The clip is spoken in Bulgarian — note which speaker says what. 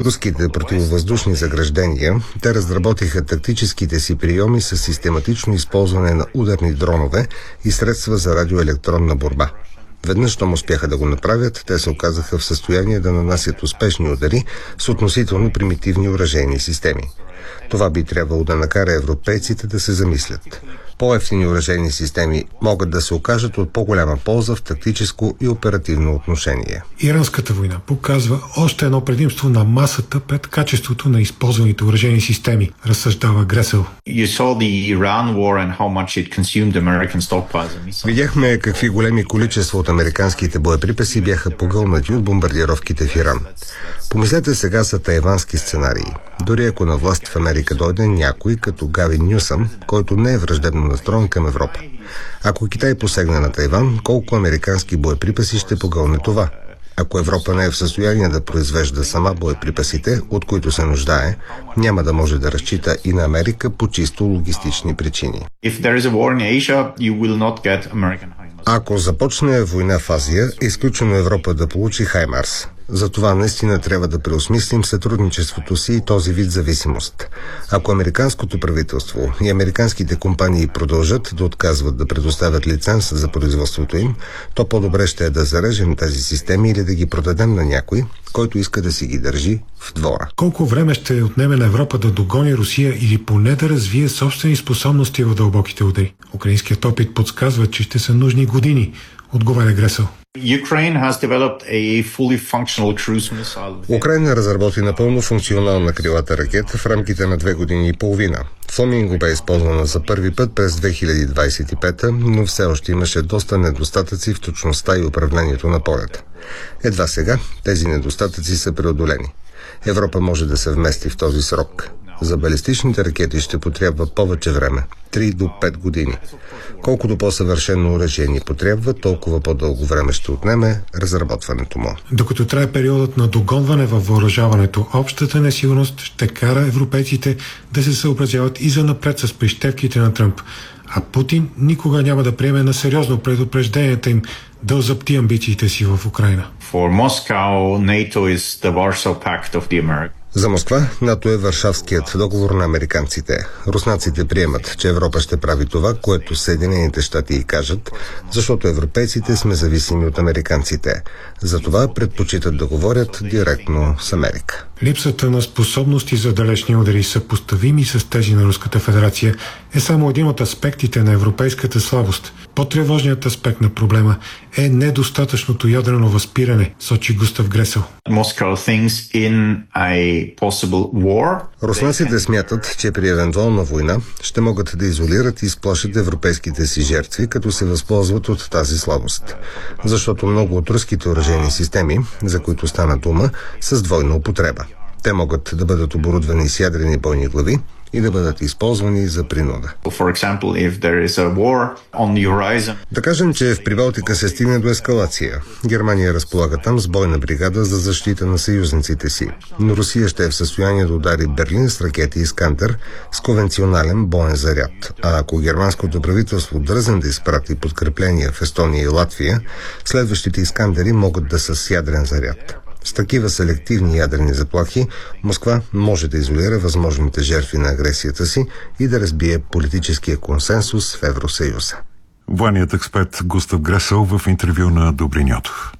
Speaker 1: руските противовъздушни заграждения, те разработиха тактическите си приеми с систематично използване на ударни дронове и средства за радиоелектронна борба. Веднъж, щом успяха да го направят, те се оказаха в състояние да нанасят успешни удари с относително примитивни оръжейни системи. Това би трябвало да накара европейците да се замислят. По-евтини оръжейни системи могат да се окажат от по-голяма полза в тактическо и оперативно отношение.
Speaker 2: Иранската война показва още едно предимство на масата пред качеството на използваните оръжейни системи, разсъждава Гресел.
Speaker 1: Видяхме какви големи количества от американските боеприпаси бяха погълнати от бомбардировките в Иран. Помислете сега за тайвански сценарии. Дори ако на власт в Америка дойде някой като Гавин Нюсъм, който не е враждебно настроен към Европа. Ако Китай посегне на Тайван, колко американски боеприпаси ще погълне това? Ако Европа не е в състояние да произвежда сама боеприпасите, от които се нуждае, няма да може да разчита и на Америка по чисто логистични причини. Ако започне война в Азия, е изключено Европа да получи Хаймарс. Затова наистина трябва да преосмислим сътрудничеството си и този вид зависимост. Ако американското правителство и американските компании продължат да отказват да предоставят лиценз за производството им, то по-добре ще е да зарежем тези системи или да ги продадем на някой, който иска да си ги държи в двора.
Speaker 2: Колко време ще отнеме на Европа да догони Русия или поне да развие собствени способности в дълбоките удари? Украинският опит подсказва, че ще са нужни години, отговаря Гресел.
Speaker 1: Украйна разработи напълно функционална крилата ракета в рамките на 2 години и половина. Фламинго бе използвана за първи път през 2025, но все още имаше доста недостатъци в точността и управлението на полета. Едва сега тези недостатъци са преодолени. Европа може да се вмести в този срок. За балистичните ракети ще потрябва повече време – 3 до 5 години. Колкото по-съвършено оръжие ни потрябва, толкова по-дълго време ще отнеме разработването му.
Speaker 2: Докато трае периодът на догонване във въоръжаването, общата несигурност ще кара европейците да се съобразяват и занапред с прищевките на Тръмп. А Путин никога няма да приеме на сериозно предупрежденията им да озапти амбициите си в Украйна.
Speaker 1: За Москва НАТО е Варшавският договор на американците. Руснаците приемат, че Европа ще прави това, което Съединените щати й кажат, защото европейците сме зависими от американците. Затова предпочитат да говорят директно с Америка.
Speaker 2: Липсата на способности за далечни удари, съпоставими с тези на Руската федерация, е само един от аспектите на европейската слабост. По-тревожният аспект на проблема е недостатъчното ядрено възпиране, сочи Густав Гресел.
Speaker 1: Руснаците смятат, че при евентуална война ще могат да изолират и изплашат европейските си жертви, като се възползват от тази слабост. Защото много от руските оръжейни системи, за които стана дума, са с двойна употреба. Те могат да бъдат оборудвани с ядрени бойни глави и да бъдат използвани за принуда. Да кажем, че в Прибалтика се стигне до ескалация. Германия разполага там с бойна бригада за защита на съюзниците си. Но Русия ще е в състояние да удари Берлин с ракети Искандер с конвенционален боен заряд. А ако германското правителство дръзне да изпрати подкрепления в Естония и Латвия, следващите Искандери могат да са с ядрен заряд. С такива селективни ядрени заплахи Москва може да изолира възможните жертви на агресията си и да разбие политическия консенсус в Евросъюза.
Speaker 3: Военният експерт Густав Гресел в интервю на Добрин Йотов.